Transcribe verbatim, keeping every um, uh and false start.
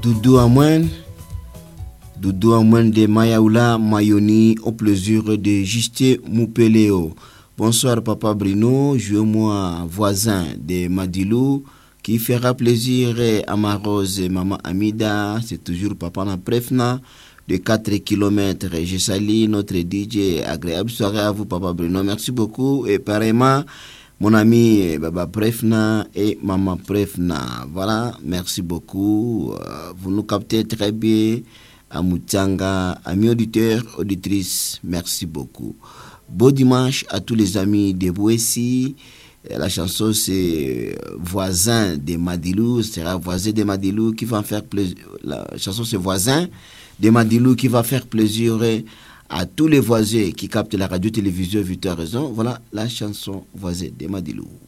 Doudou Amwen, Doudou Amwen de Mayaoula Mayoni, au plaisir de Juste Moupeleo. Bonsoir Papa Bruno, jouez-moi voisin de Madilou qui fera plaisir à ma rose et Maman Amida, c'est toujours Papa Naprefna de quatre kilomètres. Je salue notre D J, agréable soirée à vous Papa Bruno, merci beaucoup et pareillement mon ami Baba Prefna et Maman Prefna. Voilà, merci beaucoup, vous nous captez très bien à Moutanga, amis auditeurs, auditrices, merci beaucoup. Beau dimanche à tous les amis de Bouessi. La chanson c'est Voisin de Madilou, sera Voisin de Madilou qui va faire plaisir. La chanson c'est Voisin de Madilou qui va faire plaisir à tous les voisins qui captent la radio-télévision Victoire Raison. Voilà la chanson Voisin de Madilou.